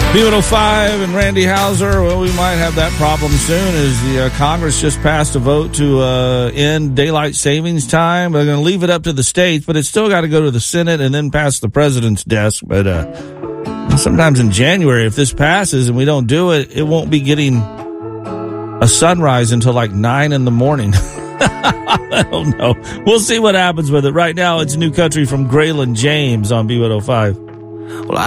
B105 and Randy Hauser. Well, we might have that problem soon as the Congress just passed a vote to end daylight savings time. They're going to leave it up to the states, but it's still got to go to the Senate and then pass the president's desk. But sometimes in January, if this passes and we don't do it, it won't be getting a sunrise until like 9 in the morning. I don't know. We'll see what happens with it. Right now, it's New Country from Graylin James on B105. Well,